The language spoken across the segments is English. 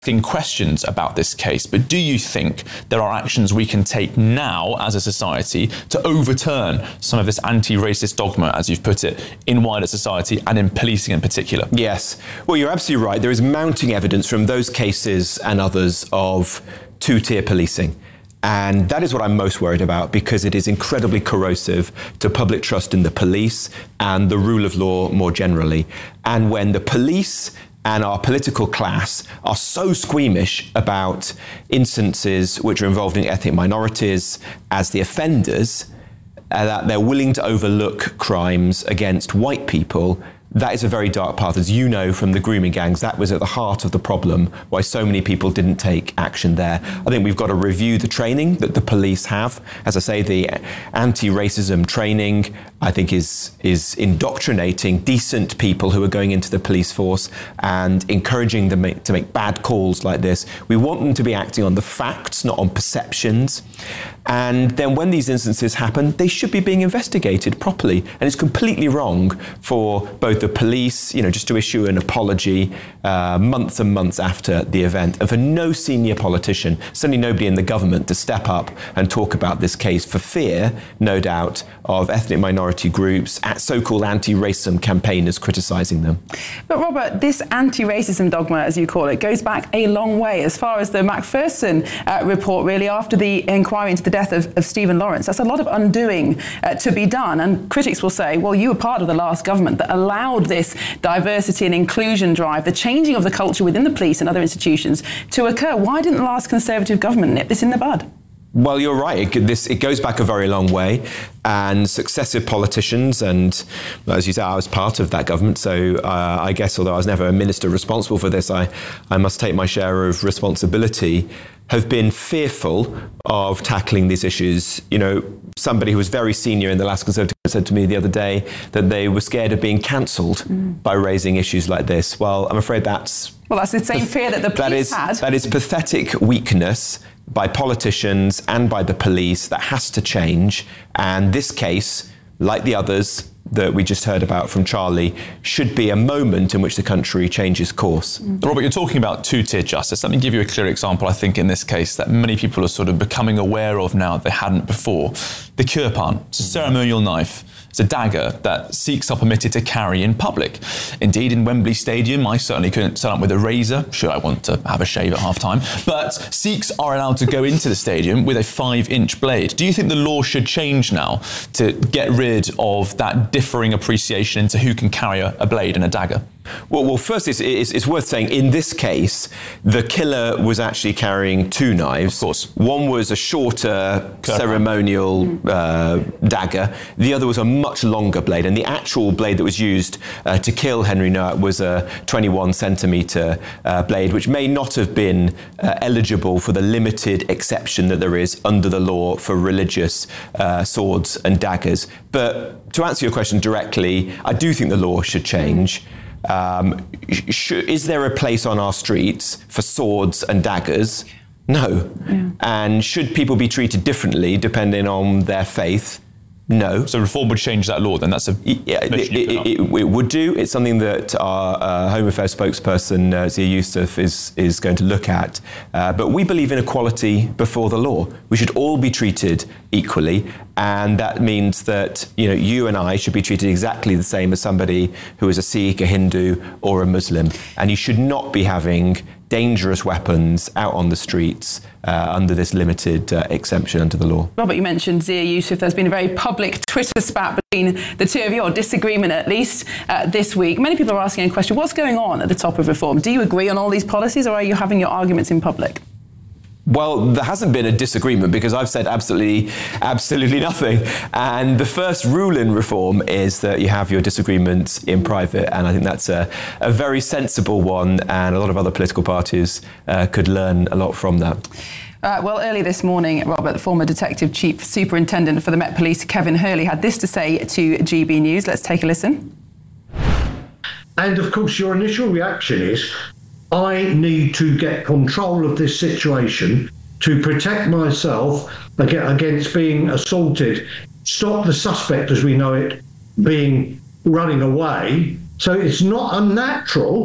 questions about this case, but do you think there are actions we can take now as a society to overturn some of this anti-racist dogma, as you've put it, in wider society and in policing in particular? Yes. Well, you're absolutely right. There is mounting evidence from those cases and others of two-tier policing. And that is what I'm most worried about, because it is incredibly corrosive to public trust in the police and the rule of law more generally. And when the police and our political class are so squeamish about instances which are involving ethnic minorities as the offenders, that they're willing to overlook crimes against white people, that is a very dark path. As you know from the grooming gangs, that was at the heart of the problem, why so many people didn't take action there. I think we've got to review the training that the police have. As I say, the anti-racism training, I think, is indoctrinating decent people who are going into the police force and encouraging them to make bad calls like this. We want them to be acting on the facts, not on perceptions. And then when these instances happen, they should be being investigated properly. And it's completely wrong for both the police, just to issue an apology months and months after the event, and for no senior politician, certainly nobody in the government, to step up and talk about this case for fear, no doubt, of ethnic minority groups, so-called anti-racism campaigners criticising them. But Robert, this anti-racism dogma, as you call it, goes back a long way, as far as the Macpherson report, really, after the inquiry into the death of Stephen Lawrence. That's a lot of undoing to be done. And critics will say, well, you were part of the last government that allowed this diversity and inclusion drive, the changing of the culture within the police and other institutions to occur. Why didn't the last Conservative government nip this in the bud? Well, you're right. It goes back a very long way, and successive politicians, and as you say, I was part of that government, so I guess, although I was never a minister responsible for this, I must take my share of responsibility, have been fearful of tackling these issues. Somebody who was very senior in the last Conservative said to me the other day that they were scared of being cancelled by raising issues like this. Well, I'm afraid that's... Well, that's the same fear that the police had. That is pathetic weakness by politicians and by the police that has to change. And this case, like the others that we just heard about from Charlie, should be a moment in which the country changes course. Robert, you're talking about two-tier justice. Let me give you a clear example, I think, in this case that many people are sort of becoming aware of now that they hadn't before. The kirpan, it's a ceremonial knife. It's a dagger that Sikhs are permitted to carry in public. Indeed, in Wembley Stadium, I certainly couldn't turn up with a razor, should I want to have a shave at half-time. But Sikhs are allowed to go into the stadium with a 5-inch blade. Do you think the law should change now to get rid of that differing appreciation into who can carry a blade and a dagger? Well, first, it's worth saying, in this case, the killer was actually carrying two knives. Of course. One was a shorter ceremonial dagger. The other was a much longer blade. And the actual blade that was used to kill Henry Nowak was a 21-centimetre blade, which may not have been eligible for the limited exception that there is under the law for religious swords and daggers. But to answer your question directly, I do think the law should change. Is there a place on our streets for swords and daggers? No. Yeah. And should people be treated differently depending on their faith? No. So reform would change that law then? That's it would do. It's something that our Home Affairs spokesperson, Zia Youssef, is going to look at. But we believe in equality before the law. We should all be treated equally. And that means that, you and I should be treated exactly the same as somebody who is a Sikh, a Hindu, or a Muslim. And you should not be having dangerous weapons out on the streets under this limited exemption under the law. Robert, you mentioned Zia Youssef. There's been a very public Twitter spat between the two of you, or disagreement at least, this week. Many people are asking a question, what's going on at the top of reform? Do you agree on all these policies, or are you having your arguments in public? Well, there hasn't been a disagreement because I've said absolutely nothing. And the first rule in reform is that you have your disagreements in private. And I think that's a very sensible one. And a lot of other political parties could learn a lot from that. Well, early this morning, Robert, the former Detective Chief Superintendent for the Met Police, Kevin Hurley, had this to say to GB News. Let's take a listen. And of course, your initial reaction is, I need to get control of this situation to protect myself against being assaulted, stop the suspect, as we know it, running away. So it's not unnatural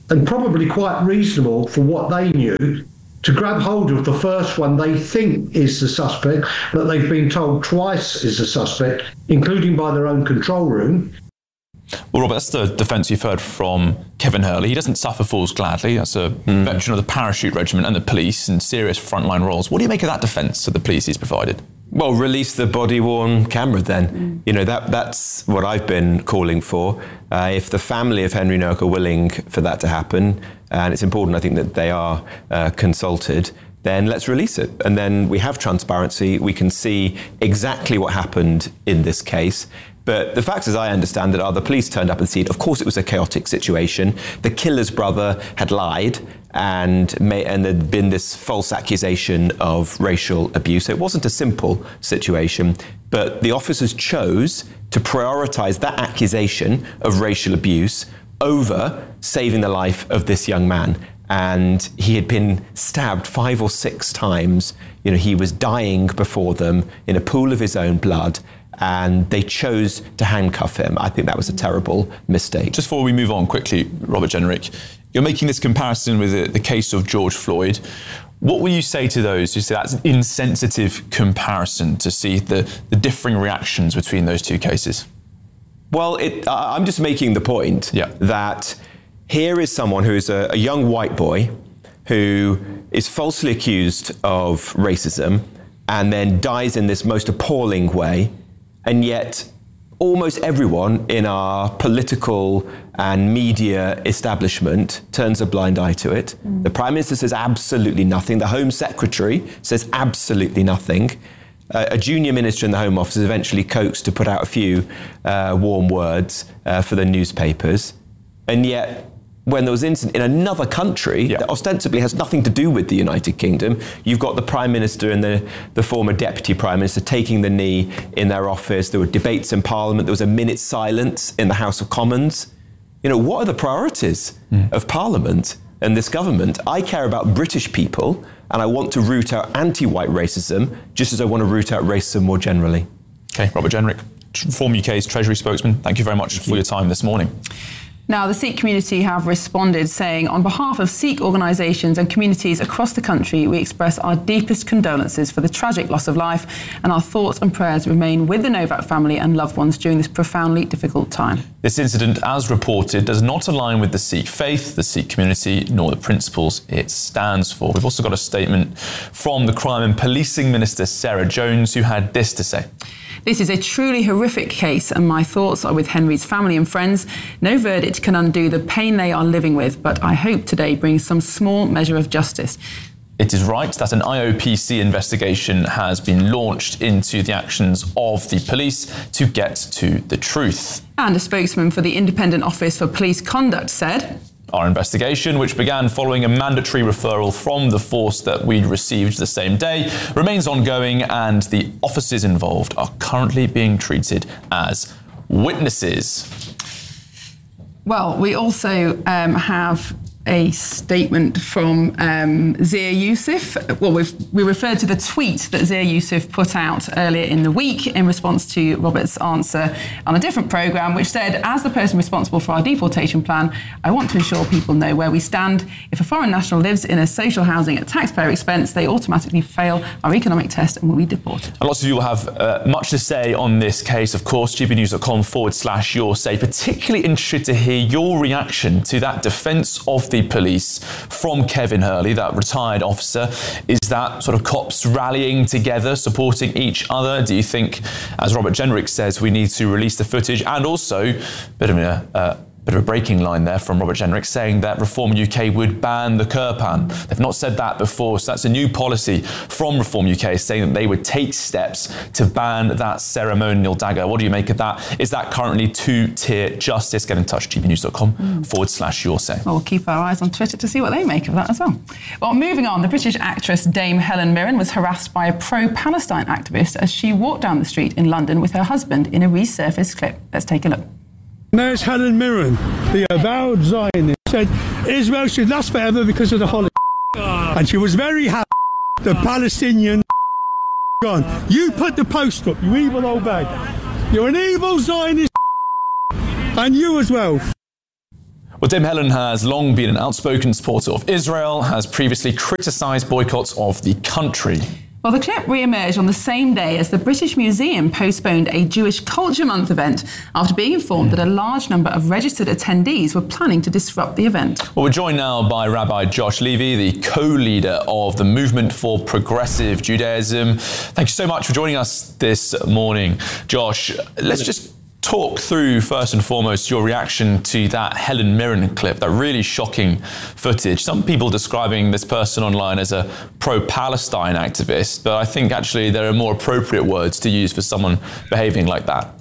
and probably quite reasonable for what they knew, to grab hold of the first one they think is the suspect, that they've been told twice is the suspect, including by their own control room. Well, Robert, that's the defence you've heard from Kevin Hurley. He doesn't suffer fools gladly. That's a veteran of the parachute regiment and the police in serious frontline roles. What do you make of that defence of the police he's provided? Well, release the body-worn camera then. You know, that's what I've been calling for. If the family of Henry Noack are willing for that to happen, and it's important, I think, that they are consulted, then let's release it. And then we have transparency. We can see exactly what happened in this case. But the facts, as I understand it, are the police turned up at the scene. Of course, it was a chaotic situation. The killer's brother had lied, and there'd been this false accusation of racial abuse. So it wasn't a simple situation, but the officers chose to prioritise that accusation of racial abuse over saving the life of this young man. And he had been stabbed 5 or 6 times. You know, he was dying before them in a pool of his own blood, and they chose to handcuff him. I think that was a terrible mistake. Just before we move on quickly, Robert Jenrick, you're making this comparison with the case of George Floyd. What will you say to those who say that's an insensitive comparison to see the differing reactions between those two cases? Well, I'm just making the point that here is someone who is a young white boy who is falsely accused of racism and then dies in this most appalling way. And yet, almost everyone in our political and media establishment turns a blind eye to it. The Prime Minister says absolutely nothing. The Home Secretary says absolutely nothing. A junior minister in the Home Office is eventually coaxed to put out a few warm words for the newspapers. And yet, when there was an incident in another country that ostensibly has nothing to do with the United Kingdom, you've got the Prime Minister and the former Deputy Prime Minister taking the knee in their office. There were debates in Parliament. There was a minute's silence in the House of Commons. You know, what are the priorities of Parliament and this government? I care about British people, and I want to root out anti-white racism, just as I want to root out racism more generally. OK, Robert Jenrick, Reform UK's Treasury spokesman, thank you very much for your time this morning. Now, the Sikh community have responded, saying, on behalf of Sikh organisations and communities across the country, we express our deepest condolences for the tragic loss of life, and our thoughts and prayers remain with the Novak family and loved ones during this profoundly difficult time. This incident, as reported, does not align with the Sikh faith, the Sikh community, nor the principles it stands for. We've also got a statement from the Crime and Policing Minister, Sarah Jones, who had this to say. This is a truly horrific case, and my thoughts are with Henry's family and friends. No verdict can undo the pain they are living with, but I hope today brings some small measure of justice. It is right that an IOPC investigation has been launched into the actions of the police to get to the truth. And a spokesman for the Independent Office for Police Conduct said, our investigation, which began following a mandatory referral from the force that we received the same day, remains ongoing, and the officers involved are currently being treated as witnesses. Well, we also have a statement from Zia Yusuf. Well, we referred to the tweet that Zia Yusuf put out earlier in the week in response to Robert's answer on a different programme, which said, as the person responsible for our deportation plan, I want to ensure people know where we stand. If a foreign national lives in a social housing at taxpayer expense, they automatically fail our economic test and will be deported. And lots of you will have much to say on this case, of course, gbnews.com/your say. Particularly interested to hear your reaction to that defence of the police from Kevin Hurley, that retired officer. Is that sort of cops rallying together, supporting each other? Do you think, as Robert Jenrick says, we need to release the footage? And also, bit of a breaking line there from Robert Jenrick saying that Reform UK would ban the Kirpan. They've not said that before, so that's a new policy from Reform UK, saying that they would take steps to ban that ceremonial dagger. What do you make of that? Is that currently two-tier justice? Get in touch, gbnews.com/your say. Well, we'll keep our eyes on Twitter to see what they make of that as well. Well, moving on, the British actress Dame Helen Mirren was harassed by a pro-Palestine activist as she walked down the street in London with her husband in a resurfaced clip. Let's take a look. There's Helen Mirren, the avowed Zionist, said Israel should last forever because of the Holocaust. And she was very happy the Palestinian gone. You put the post up, you evil old bag. You're an evil Zionist and you as well. Well, Dame Helen has long been an outspoken supporter of Israel, has previously criticised boycotts of the country. Well, the clip re-emerged on the same day as the British Museum postponed a Jewish Culture Month event after being informed that a large number of registered attendees were planning to disrupt the event. Well, we're joined now by Rabbi Josh Levy, the co-leader of the Movement for Progressive Judaism. Thank you so much for joining us this morning. Josh, let's just talk through, first and foremost, your reaction to that Helen Mirren clip, that really shocking footage. Some people describing this person online as a pro-Palestine activist, but I think actually there are more appropriate words to use for someone behaving like that.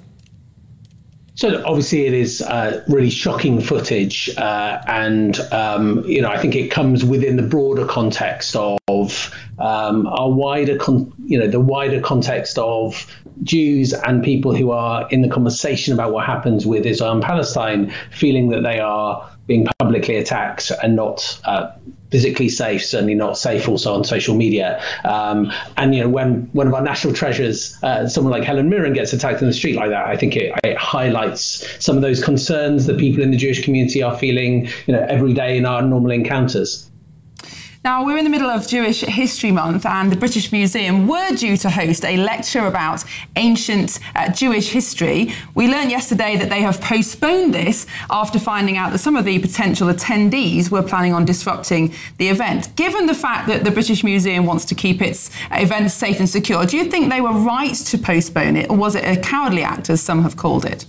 So obviously it is really shocking footage, and I think it comes within the broader context of our wider, the wider context of Jews and people who are in the conversation about what happens with Israel and Palestine, feeling that they are being publicly attacked and not physically safe, certainly not safe also on social media. And when one of our national treasures, someone like Helen Mirren, gets attacked in the street like that, I think it highlights some of those concerns that people in the Jewish community are feeling, every day in our normal encounters. Now, we're in the middle of Jewish History Month, and the British Museum were due to host a lecture about ancient Jewish history. We learned yesterday that they have postponed this after finding out that some of the potential attendees were planning on disrupting the event. Given the fact that the British Museum wants to keep its events safe and secure, do you think they were right to postpone it, or was it a cowardly act, as some have called it?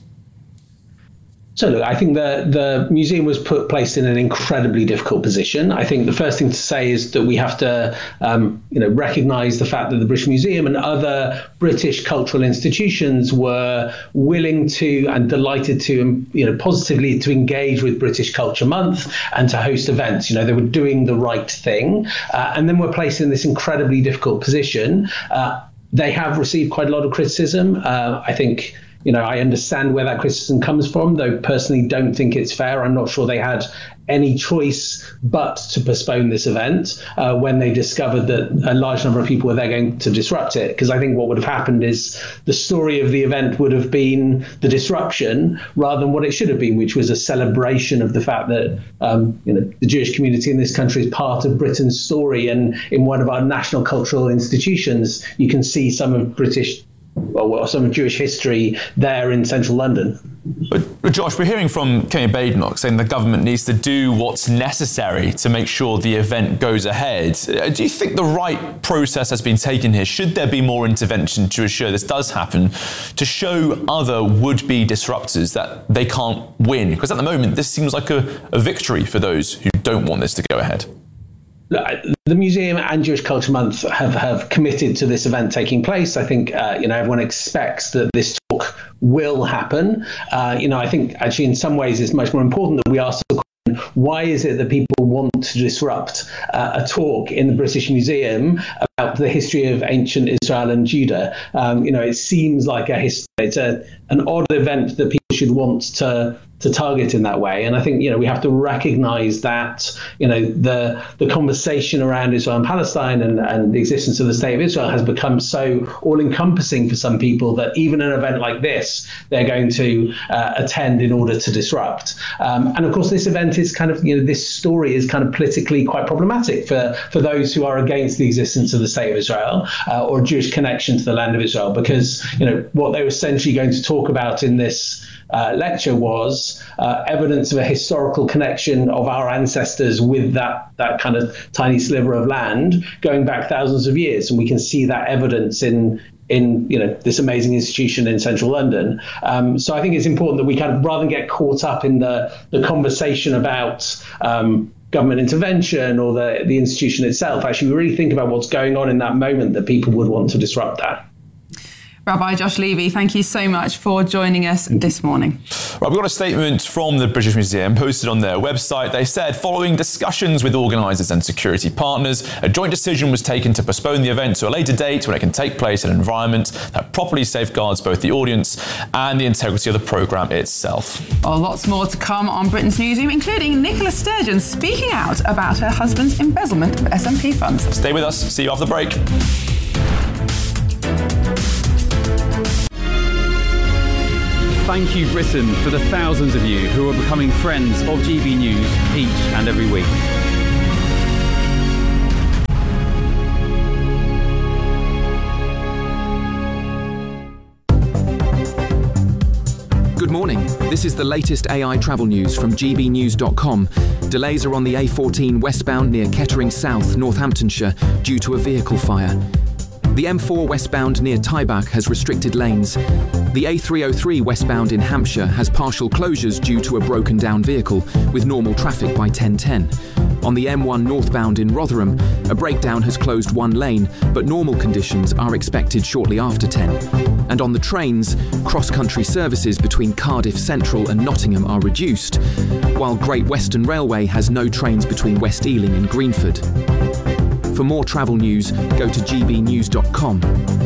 So look, I think the museum was placed in an incredibly difficult position. I think the first thing to say is that we have to, recognise the fact that the British Museum and other British cultural institutions were willing to and delighted to, positively to engage with British Culture Month and to host events. They were doing the right thing, and then we're placed in this incredibly difficult position. They have received quite a lot of criticism. I think. I understand where that criticism comes from, though personally don't think it's fair. I'm not sure they had any choice but to postpone this event when they discovered that a large number of people were there going to disrupt it. Because I think what would have happened is the story of the event would have been the disruption rather than what it should have been, which was a celebration of the fact that the Jewish community in this country is part of Britain's story. And in one of our national cultural institutions, you can see some of some Jewish history there in central London. But Josh, we're hearing from Kemi Badenoch saying the government needs to do what's necessary to make sure the event goes ahead. Do you think the right process has been taken here? Should there be more intervention to ensure this does happen, to show other would-be disruptors that they can't win? Because at the moment, this seems like a victory for those who don't want this to go ahead. The museum and Jewish Culture Month have committed to this event taking place. I think everyone expects that this talk will happen. I think actually in some ways it's much more important that we ask the question, why is it that people want to disrupt a talk in the British Museum about the history of ancient Israel and Judah? It seems like it's an odd event that people should want to target in that way. And I think, we have to recognize that, the conversation around Israel and Palestine and the existence of the state of Israel has become so all-encompassing for some people that even an event like this, they're going to attend in order to disrupt. And of course, this event is kind of, this story is kind of politically quite problematic for those who are against the existence of the state of Israel or Jewish connection to the land of Israel, because, what they were essentially going to talk about in this lecture was evidence of a historical connection of our ancestors with that kind of tiny sliver of land going back thousands of years. And we can see that evidence in this amazing institution in central London. So I think it's important that we kind of, rather than get caught up in the conversation about government intervention or the institution itself, actually really think about what's going on in that moment that people would want to disrupt that. Rabbi Josh Levy, thank you so much for joining us this morning. Right, we've got a statement from the British Museum posted on their website. They said, following discussions with organisers and security partners, a joint decision was taken to postpone the event to a later date when it can take place in an environment that properly safeguards both the audience and the integrity of the programme itself. Well, lots more to come on Britain's Newsroom, including Nicola Sturgeon speaking out about her husband's embezzlement of SNP funds. Stay with us. See you after the break. thank you, Britain, for the thousands of you who are becoming friends of GB News each and every week. Good morning. This is the latest AI travel news from gbnews.com. Delays are on the A14 westbound near Kettering South, Northamptonshire, due to a vehicle fire. The M4 westbound near Tyebach has restricted lanes. The A303 westbound in Hampshire has partial closures due to a broken down vehicle, with normal traffic by 10:10. On the M1 northbound in Rotherham, a breakdown has closed one lane, but normal conditions are expected shortly after 10. And on the trains, cross-country services between Cardiff Central and Nottingham are reduced, while Great Western Railway has no trains between West Ealing and Greenford. For more travel news, go to gbnews.com.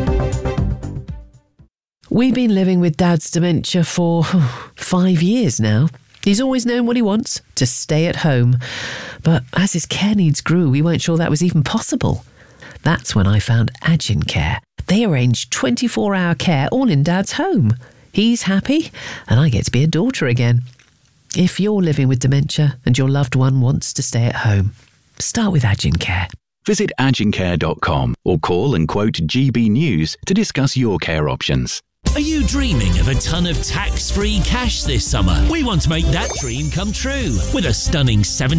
We've been living with Dad's dementia for 5 years now. He's always known what he wants, to stay at home. But as his care needs grew, we weren't sure that was even possible. That's when I found Agincare. They arrange 24-hour care all in Dad's home. He's happy, and I get to be a daughter again. If you're living with dementia and your loved one wants to stay at home, start with Agincare. Visit agincare.com or call and quote GB News to discuss your care options. Are you dreaming of a ton of tax-free cash this summer? We want to make that dream come true with a stunning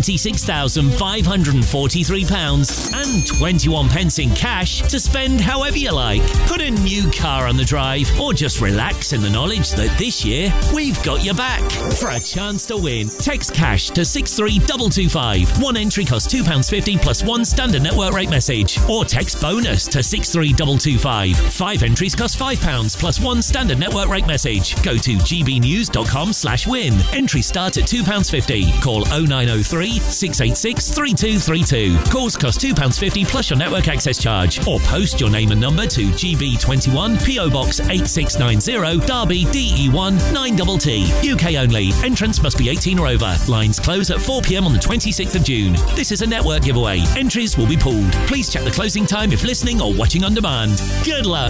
£76,543 and 21 pence in cash to spend however you like. Put a new car on the drive or just relax in the knowledge that this year we've got your back. For a chance to win, text cash to 63225. One entry costs £2.50 plus one standard network rate message. Or text bonus to 63225. 5 entries cost £5 plus one standard network rate message. Go to gbnews.com/win. Entries start at £2.50. Call 0903 686 3232. Calls cost £2.50 plus your network access charge. Or post your name and number to GB21 PO Box 8690 Derby DE1 9TT. UK only. Entrance must be 18 or over. Lines close at 4 p.m. on the 26th of June. This is a network giveaway. Entries will be pulled. Please check the closing time if listening or watching on demand. Good luck.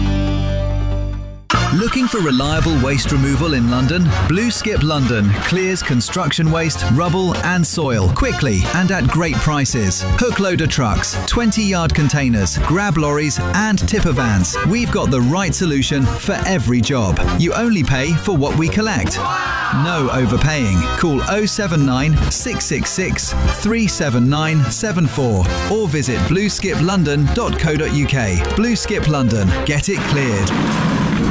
Looking for reliable waste removal in London? Blue Skip London clears construction waste, rubble and soil quickly and at great prices. Hook loader trucks, 20-yard containers, grab lorries and tipper vans. We've got the right solution for every job. You only pay for what we collect. No overpaying. Call 079 666 37974 or visit blueskiplondon.co.uk. Blue Skip London. Get it cleared.